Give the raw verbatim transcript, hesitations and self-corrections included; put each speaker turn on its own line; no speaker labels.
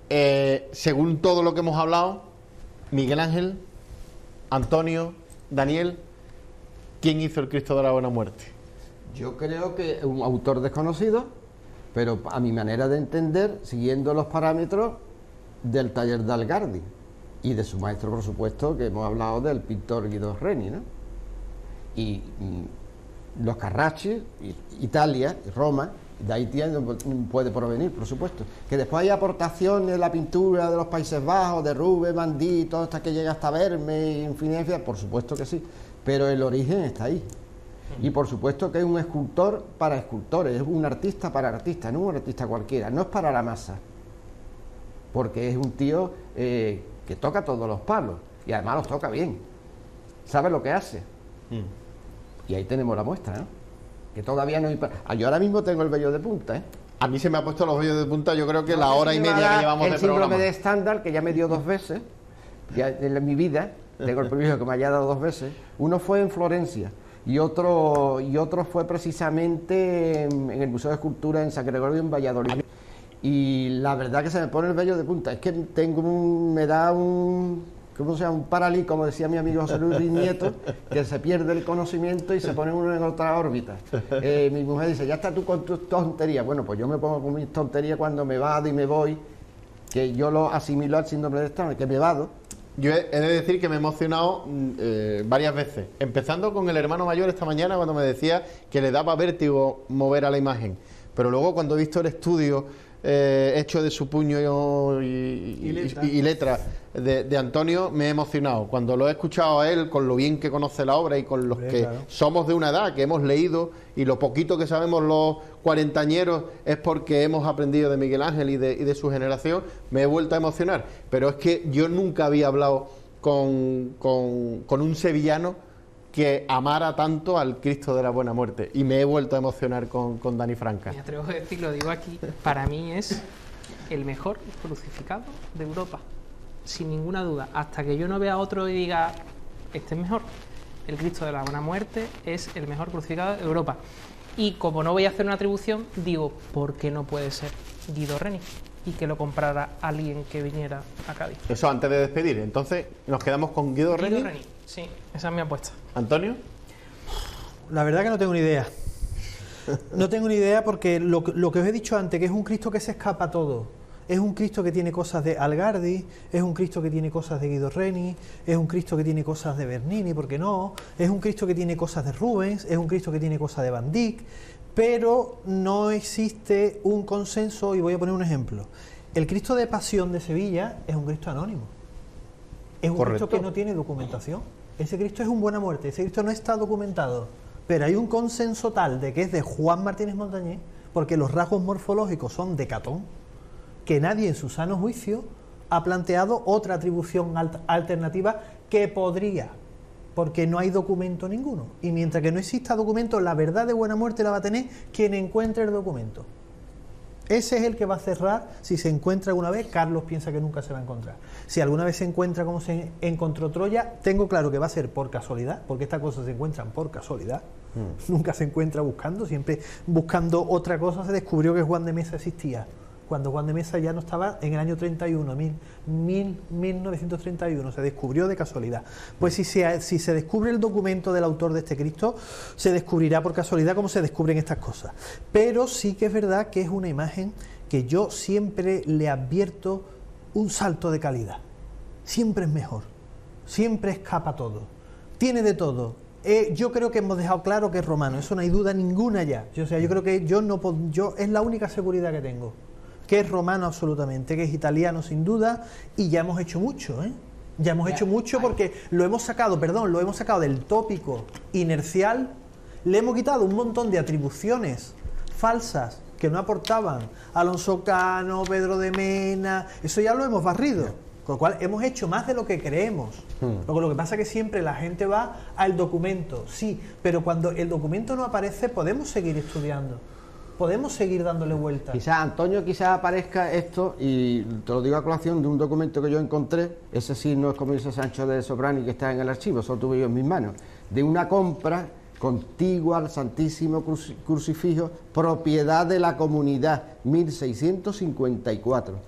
eh, según todo lo que hemos hablado, Miguel Ángel, Antonio, Daniel, ¿quién hizo el Cristo de la Buena Muerte?
Yo creo que es un autor desconocido, pero a mi manera de entender, siguiendo los parámetros del taller de Algardi y de su maestro, por supuesto, que hemos hablado del pintor Guido Reni, ¿no? Y mm, los Carracci, Italia, Roma, de ahí tiene, puede provenir, por supuesto. Que después hay aportaciones de la pintura de los Países Bajos, de Rubens, Bandí, todo hasta que llega hasta Verme y infinidad, por supuesto que sí, pero el origen está ahí. Y por supuesto que es un escultor para escultores, es un artista para artistas, no un artista cualquiera, no es para la masa, porque es un tío eh, que toca todos los palos y además los toca bien, sabe lo que hace. Mm. Y ahí tenemos la muestra, ¿no? Que todavía no hay... Yo ahora mismo tengo el vello de punta, ¿eh?
A mí se me ha puesto los vellos de punta, yo creo que
no,
la hora y media que llevamos
el
de programa.
El síndrome de estándar, que ya me dio dos veces, ya en mi vida, tengo el privilegio que me haya dado dos veces. Uno fue en Florencia y otro, y otro fue precisamente en, en el Museo de Escultura en San Gregorio, en Valladolid. Y la verdad que se me pone el vello de punta, es que tengo un, me da un... ¿Cómo se llama? Un paralí, como decía mi amigo José Luis Nieto, que se pierde el conocimiento y se pone uno en otra órbita. Eh, mi mujer dice, ya está tú con tus tonterías. Bueno, pues yo me pongo con mis tonterías cuando me vado y me voy, que yo lo asimilo al síndrome de Stoner, que me vado.
Yo he, he de decir que me he emocionado eh, varias veces, empezando con el hermano mayor esta mañana cuando me decía que le daba vértigo mover a la imagen, pero luego cuando he visto el estudio eh, hecho de su puño y, y, y letra, y, y letra de, de Antonio, me he emocionado. Cuando lo he escuchado a él, con lo bien que conoce la obra y con los Bien, que claro. somos de una edad, que hemos leído, y lo poquito que sabemos los cuarentañeros es porque hemos aprendido de Miguel Ángel y de, y de su generación, me he vuelto a emocionar. Pero es que yo nunca había hablado con, con, con un sevillano que amara tanto al Cristo de la Buena Muerte, y me he vuelto a emocionar con, con Dani Franca.
Me atrevo a decir, lo digo aquí, para mí es el mejor crucificado de Europa, sin ninguna duda. Hasta que yo no vea otro y diga, este es mejor, el Cristo de la Buena Muerte es el mejor crucificado de Europa. Y como no voy a hacer una atribución, digo, ¿por qué no puede ser Guido Reni? Y que lo comprara alguien que viniera a Cádiz.
Eso antes de despedir. Entonces, ¿nos quedamos con Guido, Guido Reni?
Reni? Sí, esa es mi apuesta.
¿Antonio?
La verdad que no tengo ni idea. No tengo ni idea porque lo, lo que os he dicho antes, que es un Cristo que se escapa a todo. Es un Cristo que tiene cosas de Algardi, es un Cristo que tiene cosas de Guido Reni, es un Cristo que tiene cosas de Bernini, ¿por qué no? Es un Cristo que tiene cosas de Rubens, es un Cristo que tiene cosas de Van Dyck, pero no existe un consenso, y voy a poner un ejemplo. El Cristo de Pasión de Sevilla es un Cristo anónimo. Es un Correcto. Cristo que no tiene documentación. Ese Cristo es un Buena Muerte, ese Cristo no está documentado, pero hay un consenso tal de que es de Juan Martínez Montañés, porque los rasgos morfológicos son de Catón, que nadie en su sano juicio ha planteado otra atribución alternativa que podría, porque no hay documento ninguno. Y mientras que no exista documento, la verdad de Buena Muerte la va a tener quien encuentre el documento. Ese es el que va a cerrar. Si se encuentra alguna vez, Carlos piensa que nunca se va a encontrar. Si alguna vez se encuentra como se encontró Troya, tengo claro que va a ser por casualidad, porque estas cosas se encuentran por casualidad. Mm. Nunca se encuentra buscando, siempre buscando otra cosa. Se descubrió que Juan de Mesa existía, cuando Juan de Mesa ya no estaba en el año treinta y uno, mil, mil, mil novecientos treinta y uno, se descubrió de casualidad. Pues si se, si se descubre el documento del autor de este Cristo, se descubrirá por casualidad como se descubren estas cosas. Pero sí que es verdad que es una imagen que yo siempre le advierto un salto de calidad. Siempre es mejor, siempre escapa todo, tiene de todo. Eh, yo creo que hemos dejado claro que es romano, eso no hay duda ninguna ya. Yo, o sea, yo creo que yo no yo es la única seguridad que tengo, que es romano absolutamente, que es italiano sin duda, y ya hemos hecho mucho, ¿eh? Ya hemos hecho mucho porque lo hemos sacado, perdón, lo hemos sacado del tópico inercial, le hemos quitado un montón de atribuciones falsas que no aportaban Alonso Cano, Pedro de Mena, eso ya lo hemos barrido. Con lo cual hemos hecho más de lo que creemos. Hmm. Lo que pasa es que siempre la gente va al documento, sí, pero cuando el documento no aparece podemos seguir estudiando, podemos seguir dándole vueltas.
Quizás, Antonio, quizás aparezca esto, y te lo digo a colación de un documento que yo encontré, ese sí no es como dice Sancho de Sobrani que está en el archivo, solo tuve yo en mis manos, de una compra contigua al Santísimo Crucifijo, propiedad de la comunidad, mil seiscientos cincuenta y cuatro.